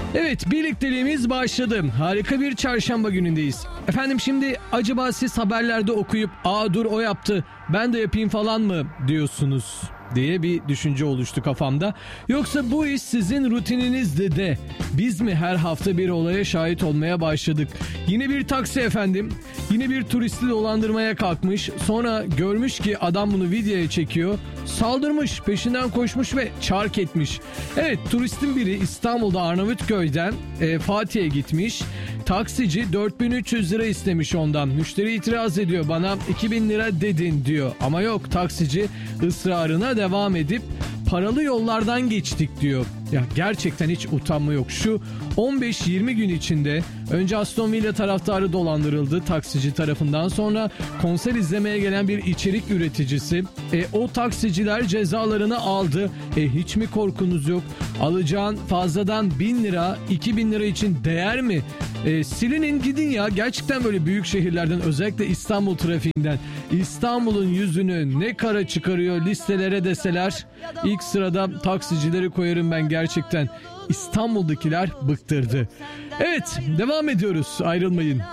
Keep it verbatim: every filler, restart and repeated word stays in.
Evet, birlikteliğimiz başladı. Harika bir çarşamba günündeyiz. Efendim, şimdi acaba siz haberlerde okuyup "Aa dur, o yaptı, ben de yapayım" falan mı diyorsunuz diye bir düşünce oluştu kafamda. Yoksa bu iş sizin rutininizde de biz mi her hafta bir olaya şahit olmaya başladık? Yine bir taksi efendim, yine bir turisti dolandırmaya kalkmış. Sonra görmüş ki adam bunu videoya çekiyor. Saldırmış, peşinden koşmuş ve çark etmiş. Evet, turistin biri İstanbul'da Arnavutköy'den e, Fatih'e gitmiş. Taksici dört bin üç yüz lira istemiş ondan. Müşteri itiraz ediyor, bana iki bin lira dedin diyor. Ama yok, taksici ısrarına devam edip paralı yollardan geçtik diyor. Ya gerçekten hiç utanma yok. Şu on beş yirmi gün içinde önce Aston Villa taraftarı dolandırıldı taksici tarafından, sonra konser izlemeye gelen bir içerik üreticisi. E, o taksiciler cezalarını aldı. E, hiç mi korkunuz yok? Alacağın fazladan bin lira, iki bin lira için değer mi? E, silinin gidin ya. Gerçekten böyle büyük şehirlerden, özellikle İstanbul trafiğinden, İstanbul'un yüzünü ne kara çıkarıyor listelere deseler, ilk sırada taksicileri koyarım ben gerçekten. İstanbul'dakiler bıktırdı. Evet, devam ediyoruz. Ayrılmayın.